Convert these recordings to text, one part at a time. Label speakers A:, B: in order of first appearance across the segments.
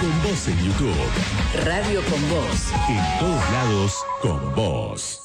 A: Con Vos en YouTube.
B: Radio Con Vos.
A: En todos lados, con vos.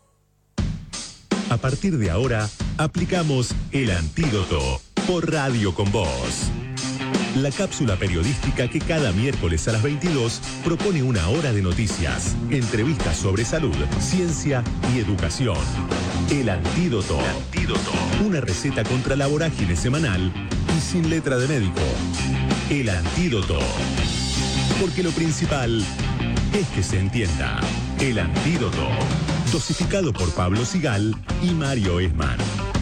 A: A partir de ahora, aplicamos El Antídoto por Radio Con Vos. La cápsula periodística que cada miércoles a las 22 propone una hora de noticias, entrevistas sobre salud, ciencia y educación. El Antídoto. El Antídoto. Una receta contra la vorágine semanal y sin letra de médico. El Antídoto. Porque lo principal es que se entienda. El Antídoto. Dosificado por Pablo Sigal y Mario Esman.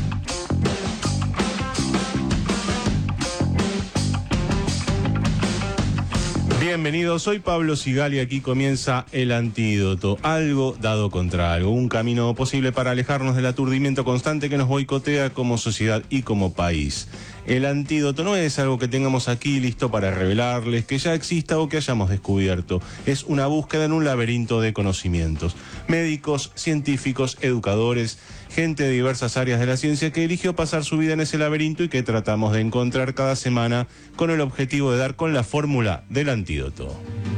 C: Bienvenidos, soy Pablo Sigal y aquí comienza El Antídoto. Algo dado contra algo, un camino posible para alejarnos del aturdimiento constante que nos boicotea como sociedad y como país. El antídoto no es algo que tengamos aquí listo para revelarles, que ya exista o que hayamos descubierto. Es una búsqueda en un laberinto de conocimientos. Médicos, científicos, educadores, gente de diversas áreas de la ciencia que eligió pasar su vida en ese laberinto y que tratamos de encontrar cada semana con el objetivo de dar con la fórmula del antídoto.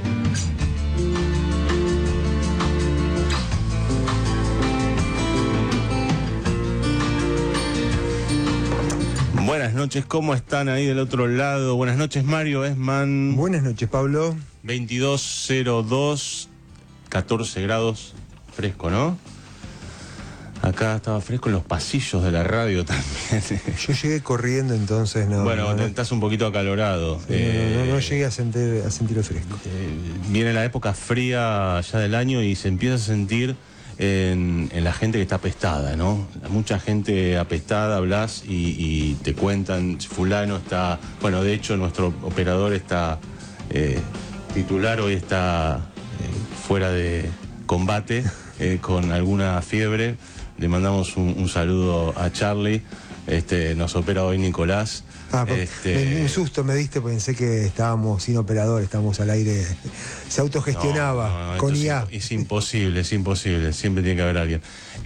C: Buenas noches, ¿cómo están ahí del otro lado? Buenas noches, Mario Esman.
D: Buenas noches, Pablo.
C: 22:02, 14 grados, fresco, ¿no? Acá estaba fresco en los pasillos de la radio también.
D: Yo llegué corriendo, entonces no.
C: Bueno, estás un poquito acalorado.
D: Sí, no llegué a sentir el fresco.
C: Viene la época fría ya del año y se empieza a sentir en la gente que está apestada, ¿no? Mucha gente apestada, hablas y te cuentan, fulano está... Bueno, de hecho nuestro operador está titular, hoy está fuera de combate con alguna fiebre. Le mandamos un saludo a Charlie. Nos opera hoy Nicolás.
D: Un susto me diste, pensé que estábamos sin operador, estábamos al aire. Se autogestionaba
C: no,
D: con IA.
C: Es imposible, siempre tiene que haber alguien.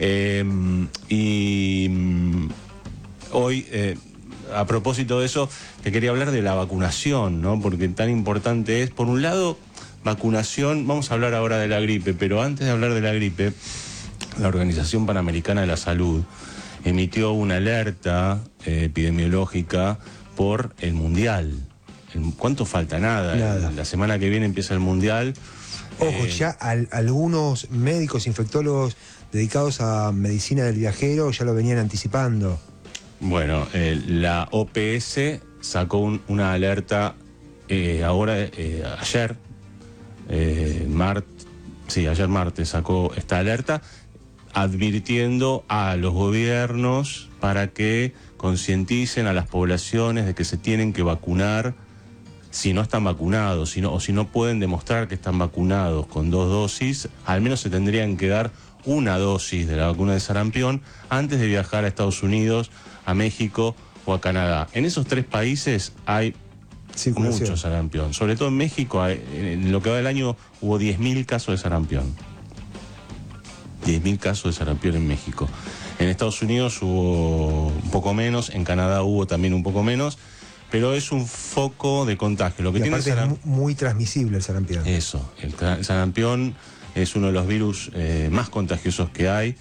C: Hoy, a propósito de eso, te quería hablar de la vacunación, ¿no? Porque tan importante es, por un lado, vacunación. Vamos a hablar ahora de la gripe, pero antes de hablar de la gripe, la Organización Panamericana de la Salud emitió una alerta epidemiológica por el Mundial. ¿Cuánto falta? Nada. La semana que viene empieza el Mundial.
D: Ojo, ya algunos médicos, infectólogos dedicados a medicina del viajero ya lo venían anticipando.
C: Bueno, la OPS sacó una alerta ayer martes sacó esta alerta advirtiendo a los gobiernos para que concienticen a las poblaciones de que se tienen que vacunar si no están vacunados, o si no pueden demostrar que están vacunados con 2 dosis, al menos se tendrían que dar una dosis de la vacuna de sarampión antes de viajar a Estados Unidos, a México o a Canadá. En esos 3 países hay mucho sarampión. Sobre todo en México, en lo que va del año, hubo 10.000 casos de sarampión. 10.000 casos de sarampión en México. En Estados Unidos hubo un poco menos, en Canadá hubo también un poco menos, pero es un foco de contagio. Lo que tiene
D: es muy transmisible el sarampión.
C: Eso, el sarampión es uno de los virus más contagiosos que hay,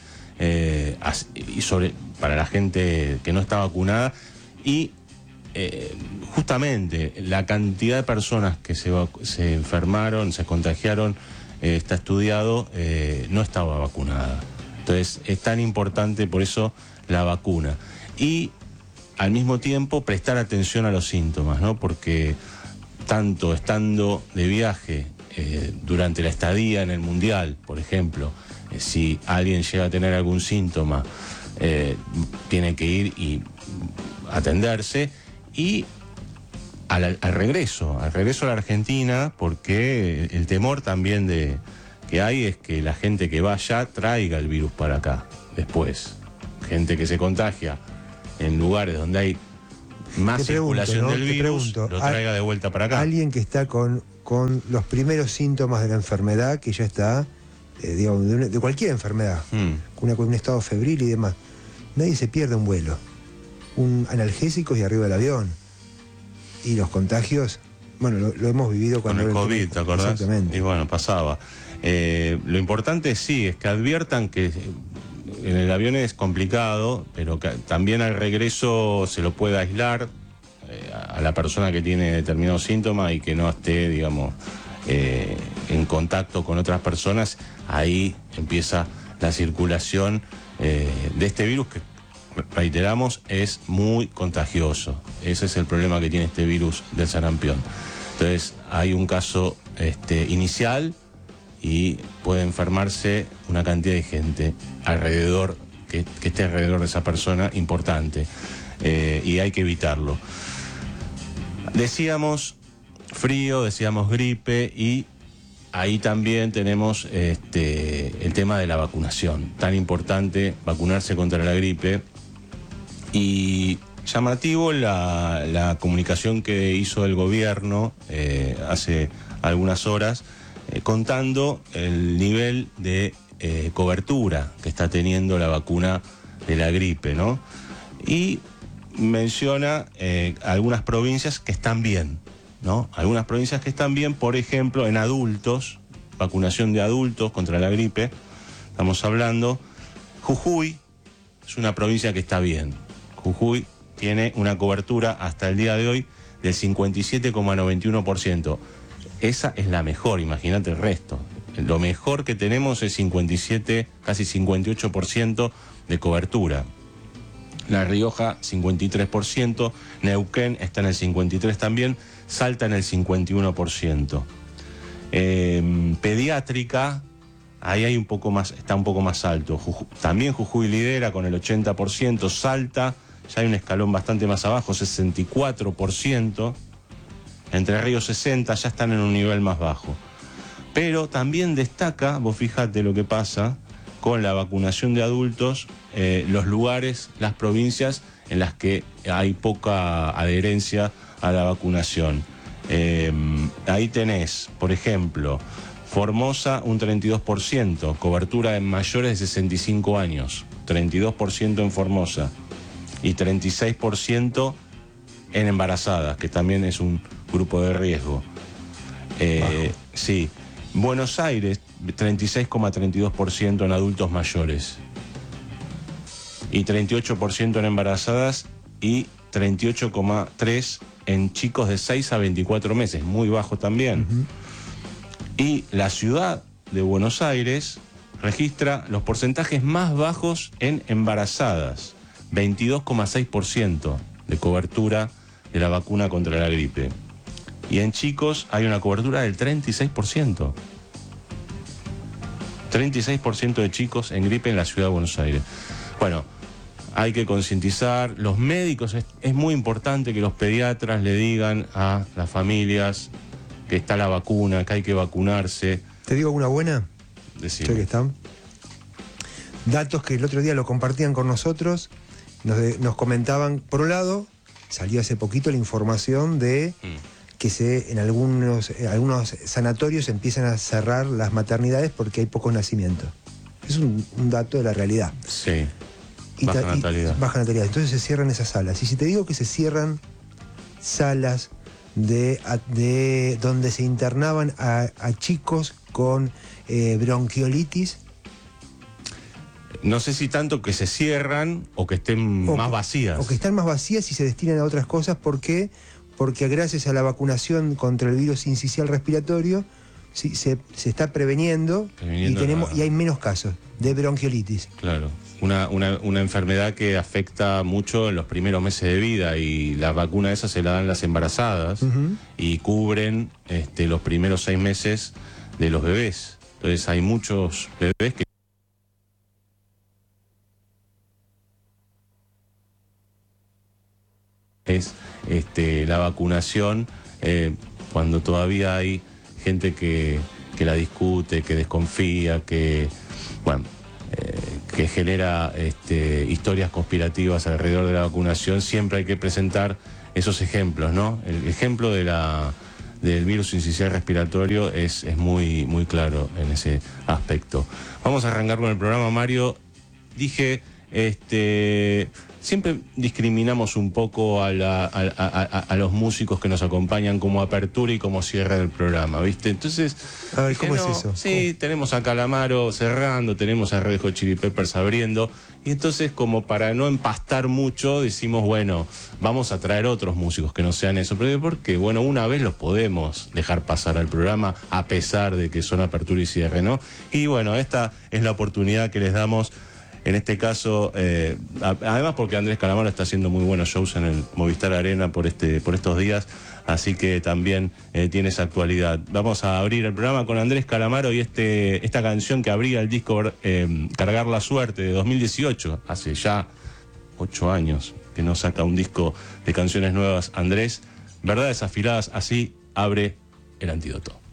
C: para la gente que no está vacunada, y justamente la cantidad de personas que se enfermaron, se contagiaron, está estudiado, no estaba vacunada. Entonces es tan importante por eso la vacuna. Y al mismo tiempo prestar atención a los síntomas, ¿no? Porque tanto estando de viaje durante la estadía en el Mundial, por ejemplo, si alguien llega a tener algún síntoma, tiene que ir y atenderse, y al regreso a la Argentina, porque el temor también que hay es que la gente que va allá traiga el virus para acá después. Gente que se contagia en lugares donde hay más circulación del virus, lo traiga de vuelta para acá.
D: Alguien que está con los primeros síntomas de la enfermedad, que ya está, digamos, de cualquier enfermedad, con un estado febril y demás, nadie se pierde un vuelo. Un analgésico y arriba del avión. Y los contagios Bueno, lo hemos vivido
C: con
D: cuando...
C: el COVID, ¿te acordás?
D: Exactamente.
C: Y bueno, pasaba. Lo importante sí es que adviertan que en el avión es complicado, pero que también al regreso se lo puede aislar a la persona que tiene determinados síntomas y que no esté, digamos, en contacto con otras personas. Ahí empieza la circulación de este virus que, reiteramos, es muy contagioso. Ese es el problema que tiene este virus del sarampión. Entonces hay un caso inicial y puede enfermarse una cantidad de gente alrededor, que esté alrededor de esa persona, importante, y hay que evitarlo. Decíamos frío, decíamos gripe, y ahí también tenemos el tema de la vacunación. Tan importante vacunarse contra la gripe. Y llamativo la comunicación que hizo el gobierno hace algunas horas, contando el nivel de cobertura que está teniendo la vacuna de la gripe, ¿no? Y menciona algunas provincias que están bien, ¿no? Algunas provincias que están bien, por ejemplo, en adultos, vacunación de adultos contra la gripe, estamos hablando. Jujuy es una provincia que está bien. Jujuy tiene una cobertura hasta el día de hoy del 57,91%. Esa es la mejor, imagínate el resto. Lo mejor que tenemos es 57, casi 58% de cobertura. La Rioja, 53%, Neuquén está en el 53% también, Salta en el 51%. Pediátrica, ahí hay un poco más, está un poco más alto. También Jujuy lidera con el 80%, Salta ya hay un escalón bastante más abajo, 64%. Entre Ríos 60%, ya están en un nivel más bajo. Pero también destaca, vos fíjate lo que pasa con la vacunación de adultos, los lugares, las provincias en las que hay poca adherencia a la vacunación. Ahí tenés, por ejemplo, Formosa un 32%, cobertura en mayores de 65 años, 32% en Formosa y 36% en embarazadas, que también es un grupo de riesgo. Sí. Buenos Aires, 36,32% en adultos mayores y 38% en embarazadas y 38,3% en chicos de 6 a 24 meses, muy bajo también. Y la ciudad de Buenos Aires registra los porcentajes más bajos en embarazadas, 22,6% de cobertura de la vacuna contra la gripe. Y en chicos hay una cobertura del 36%. 36% de chicos en gripe en la ciudad de Buenos Aires. Bueno, hay que concientizar. Los médicos, es muy importante que los pediatras le digan a las familias que está la vacuna, que hay que vacunarse.
D: ¿Te digo una buena?
C: Decime.
D: Que están. Datos que el otro día lo compartían con nosotros, nos comentaban, por un lado, salió hace poquito la información de que en algunos sanatorios empiezan a cerrar las maternidades porque hay pocos nacimientos. Es un dato de la realidad.
C: Sí. Baja natalidad.
D: Baja natalidad. Entonces se cierran esas salas. Y si te digo que se cierran salas de donde se internaban a chicos con bronquiolitis.
C: No sé si tanto que se cierran o que estén más vacías.
D: O que están más vacías y se destinan a otras cosas. ¿Por qué? Porque gracias a la vacunación contra el virus sincicial respiratorio se está preveniendo y hay menos casos de bronquiolitis.
C: Claro, una enfermedad que afecta mucho en los primeros meses de vida, y la vacuna esa se la dan las embarazadas y cubren los primeros 6 meses de los bebés. Entonces hay muchos bebés que es la vacunación cuando todavía hay gente que la discute, que desconfía, que genera historias conspirativas alrededor de la vacunación. Siempre hay que presentar esos ejemplos, ¿no? El ejemplo del virus sincicial respiratorio es muy, muy claro en ese aspecto. Vamos a arrancar con el programa, Mario. Dije, siempre discriminamos un poco a los músicos que nos acompañan como apertura y como cierre del programa, ¿viste? Entonces...
D: Ay, ¿cómo es eso?
C: Sí, tenemos a Calamaro cerrando, tenemos a Red Hot Chili Peppers abriendo, y entonces como para no empastar mucho, decimos, bueno, vamos a traer otros músicos que no sean eso, porque, bueno, una vez los podemos dejar pasar al programa, a pesar de que son apertura y cierre, ¿no? Y bueno, esta es la oportunidad que les damos. En este caso, además porque Andrés Calamaro está haciendo muy buenos shows en el Movistar Arena por estos días, así que también tiene esa actualidad. Vamos a abrir el programa con Andrés Calamaro y esta canción que abría el disco Cargar la Suerte de 2018, hace ya 8 años que no saca un disco de canciones nuevas. Andrés, Verdades Afiladas, así abre El Antídoto.